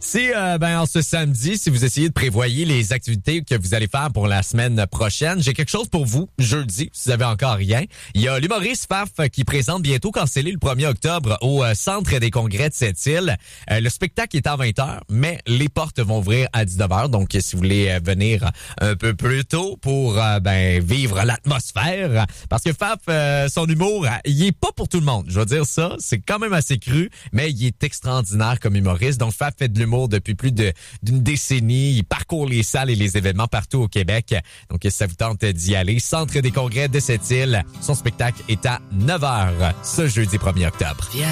Si, en ce samedi, si vous essayez de prévoyer les activités que vous allez faire pour la semaine prochaine, j'ai quelque chose pour vous, jeudi, si vous avez encore rien. Il y a l'humoriste Faf qui présente bientôt Cancellé le 1er octobre au Centre des congrès de Sept-Îles. Le spectacle est à 20h, mais les portes vont ouvrir à 19h. Donc, si vous voulez venir un peu plus tôt pour vivre l'atmosphère, parce que Faf, son humour, il est pas pour tout le monde. Je vais dire ça, c'est quand même assez cru, mais il est extraordinaire comme humoriste. Donc, Faf fait de l'humour depuis plus d'une décennie. Il parcourt les salles et les événements partout au Québec. Donc, si ça vous tente d'y aller, Centre des congrès de Sept-Îles, son spectacle est à 9h ce jeudi 1er octobre.